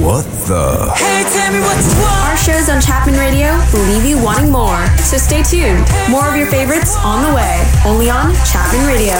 What the? Hey, tell me what you want. Our shows on Chapman Radio will leave you wanting more. So stay tuned. More of your favorites on the way. Only on Chapman Radio.